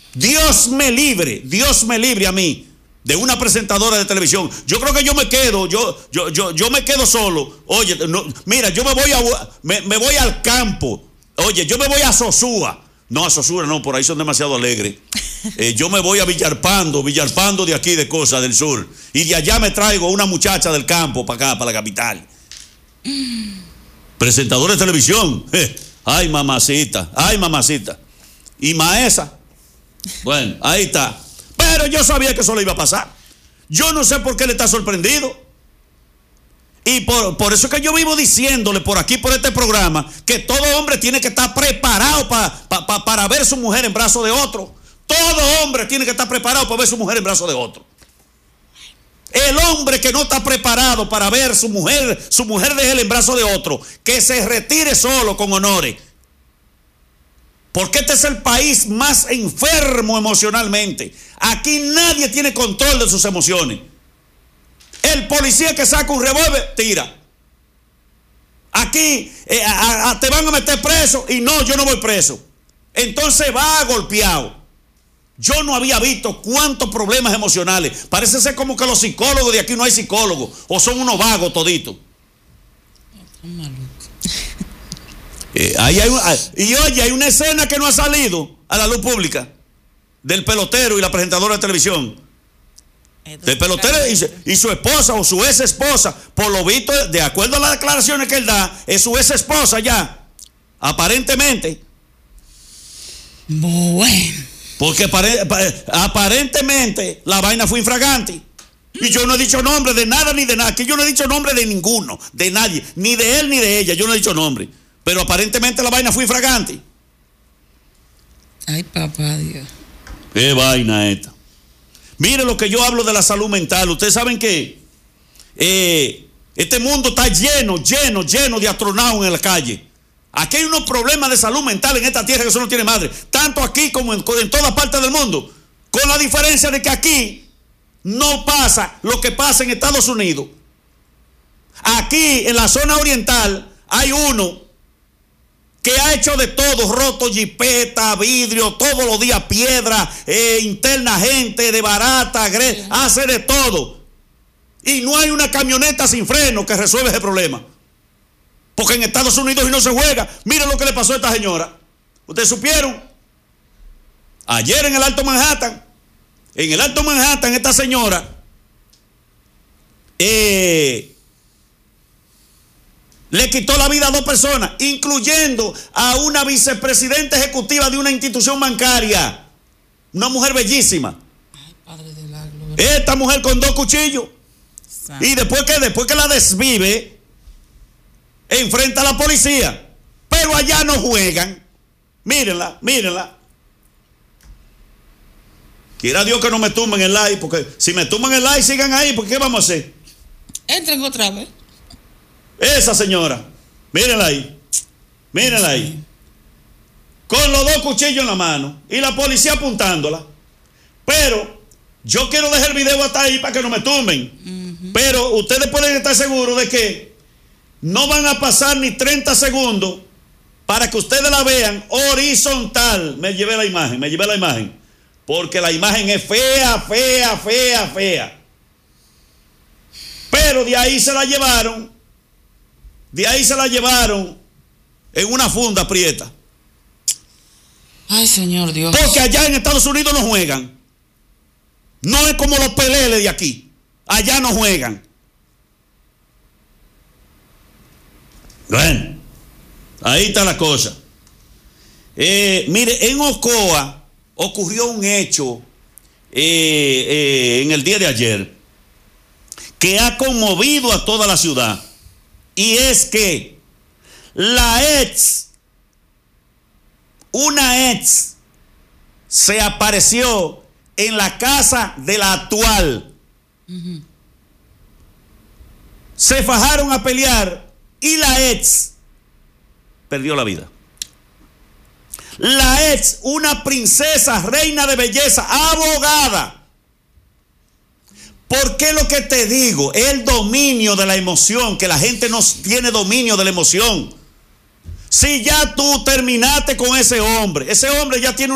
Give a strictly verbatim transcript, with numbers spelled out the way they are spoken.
Dios me libre, Dios me libre a mí de una presentadora de televisión. Yo creo que yo me quedo, yo, yo, yo, yo me quedo solo. Oye, no, mira, yo me voy a me, me voy al campo. Oye, yo me voy a Sosúa. No, a Sosúa no, por ahí son demasiado alegres. Eh, yo me voy a Villalpando, Villalpando de aquí, de cosas del sur. Y de allá me traigo una muchacha del campo para acá, para la capital. Presentadora de televisión. Eh, ay, mamacita, ay, mamacita. Y maesa. Bueno, ahí está. Pero yo sabía que eso le iba a pasar. Yo no sé por qué le está sorprendido. Y por, por eso es que yo vivo diciéndole por aquí, por este programa, que todo hombre tiene que estar preparado pa, pa, pa, para ver su mujer en brazos de otro. Todo hombre tiene que estar preparado para ver su mujer en brazos de otro. El hombre que no está preparado para ver su mujer, su mujer de él en brazos de otro, que se retire solo con honores. Porque este es el país más enfermo emocionalmente. Aquí nadie tiene control de sus emociones. El policía que saca un revólver, tira. Aquí eh, a, a, te van a meter preso y no, yo no voy preso. Entonces va golpeado. Yo no había visto cuántos problemas emocionales. Parece ser como que los psicólogos de aquí no hay psicólogos. O son unos vagos toditos. Eh, ahí hay un, y oye, hay una escena que no ha salido a la luz pública del pelotero y la presentadora de televisión. El pelotero y su, y su esposa o su ex esposa, por lo visto, de acuerdo a las declaraciones que él da, es su ex esposa ya, aparentemente. Bueno. Porque apare, aparentemente la vaina fue infragante. Y yo no he dicho nombre de nada ni de nada, que yo no he dicho nombre de ninguno, de nadie, ni de él ni de ella, yo no he dicho nombre. Pero aparentemente la vaina fue infragante. Ay, papá Dios. Qué vaina esta. Mire lo que yo hablo de la salud mental. Ustedes saben que eh, este mundo está lleno, lleno, lleno de astronautas en la calle. Aquí hay unos problemas de salud mental en esta tierra que eso no tiene madre. Tanto aquí como en, en todas partes del mundo. Con la diferencia de que aquí no pasa lo que pasa en Estados Unidos. Aquí en la zona oriental hay uno que ha hecho de todo, roto jipeta, vidrio, todos los días piedra, eh, interna gente, de barata, gre, hace de todo. Y no hay una camioneta sin freno que resuelva ese problema. Porque en Estados Unidos y no se juega. Miren lo que le pasó a esta señora. ¿Ustedes supieron? Ayer en el Alto Manhattan, en el Alto Manhattan, esta señora, eh, le quitó la vida a dos personas, incluyendo a una vicepresidenta ejecutiva de una institución bancaria. Una mujer bellísima. Ay, Padre de la gloria. Esta mujer con dos cuchillos. Santo. Y después que, después que la desvive, enfrenta a la policía. Pero allá no juegan. Mírenla, mírenla. Quiera Dios que no me tumben el like, porque si me tumban el like, sigan ahí, porque ¿qué vamos a hacer? Entren otra vez. Esa señora, mírenla ahí, mírenla ahí, con los dos cuchillos en la mano y la policía apuntándola. Pero yo quiero dejar el video hasta ahí para que no me tumben. Uh-huh. Pero ustedes pueden estar seguros de que no van a pasar ni treinta segundos para que ustedes la vean horizontal. Me llevé la imagen, me llevé la imagen, porque la imagen es fea, fea, fea, fea. Pero de ahí se la llevaron. De ahí se la llevaron en una funda prieta. Ay, Señor Dios. Porque allá en Estados Unidos no juegan. No es como los peleles de aquí. Allá no juegan. Bueno, ahí está la cosa. Eh, mire, en Ocoa ocurrió un hecho eh, eh, en el día de ayer que ha conmovido a toda la ciudad. Y es que la ex, una ex, se apareció en la casa de la actual. Uh-huh. Se fajaron a pelear y la ex perdió la vida. La ex, una princesa, reina de belleza, abogada. ¿Por qué lo que te digo? El dominio de la emoción, que la gente no tiene dominio de la emoción. Si ya tú terminaste con ese hombre, ese hombre ya tiene